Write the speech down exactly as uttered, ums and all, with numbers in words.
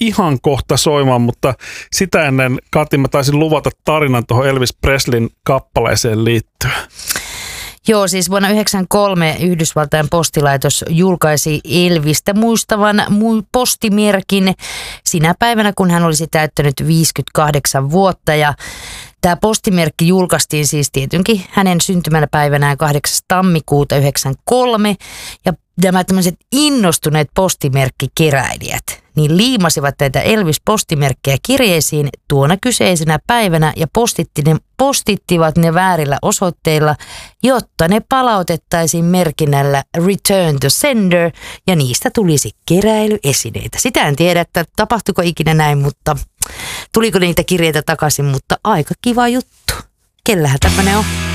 ihan kohta soimaan, mutta sitä ennen, Kati, mä taisin luvata tarinan tuohon Elvis Presleyn kappaleeseen liittyen. Joo, siis vuonna yhdeksänkymmentäkolme Yhdysvaltain postilaitos julkaisi Elvistä muistavan postimerkin sinä päivänä, kun hän olisi täyttänyt viisikymmentäkahdeksan vuotta. Ja tämä postimerkki julkaistiin siis tietenkin hänen syntymäpäivänään kahdeksas tammikuuta yhdeksänkymmentäkolme. Ja nämä tämmöiset innostuneet postimerkkikeräilijät niin liimasivat näitä Elvis-postimerkkejä kirjeisiin tuona kyseisenä päivänä ja postitti ne, postittivat ne väärillä osoitteilla, jotta ne palautettaisiin merkinnällä Return to Sender ja niistä tulisi keräilyesineitä. Sitä en tiedä, että tapahtuiko ikinä näin, mutta tuliko niitä kirjeitä takaisin, mutta aika kiva juttu. Kellähän tämmöinen on?